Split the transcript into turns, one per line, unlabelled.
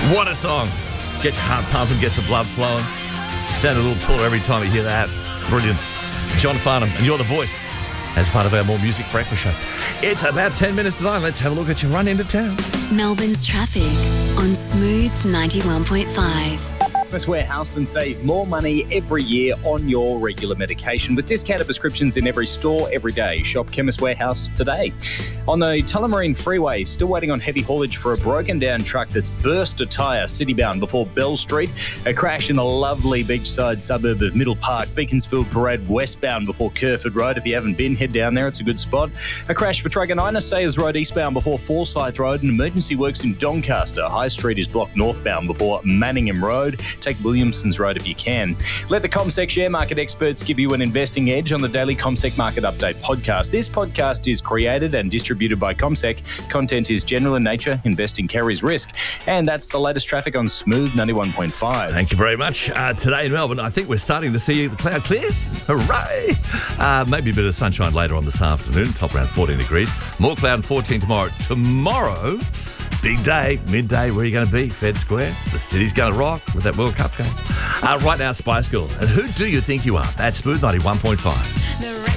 What a song. Get your heart pumping, get the blood flowing. Stand a little taller every time you hear that. Brilliant. John Farnham, and you're the voice as part of our More Music Breakfast show. It's about 10 minutes to 9. Let's have a look at your run into town.
Melbourne's traffic on Smooth 91.5.
Chemist Warehouse and save more money every year on your regular medication with discounted prescriptions in every store every day. Shop Chemist Warehouse today. On the Tullamarine Freeway, still waiting on heavy haulage for a broken down truck that's burst a tyre citybound before Bell Street. A crash in the lovely beachside suburb of Middle Park, Beaconsfield Parade westbound before Kerford Road. If you haven't been, head down there. It's a good spot. A crash for Truganina Sayers Road eastbound before Forsyth Road, and emergency works in Doncaster. High Street is blocked northbound before Manningham Road. Take Williamson's Road if you can. Let the CommSec share market experts give you an investing edge on the daily CommSec Market Update podcast. This podcast is created and distributed by CommSec. Content is general in nature. Investing carries risk. And that's the latest traffic on Smooth 91.5.
Thank you very much. Today in Melbourne, I think we're starting to see the cloud clear. Hooray! Maybe a bit of sunshine later on this afternoon. Top around 14 degrees. More cloud and 14 tomorrow. Tomorrow, big day, midday. Where are you going to be? Fed Square. The city's going to rock with that World Cup game. Right now, Spice Girls. And who do you think you are? That's Smooth 91.5.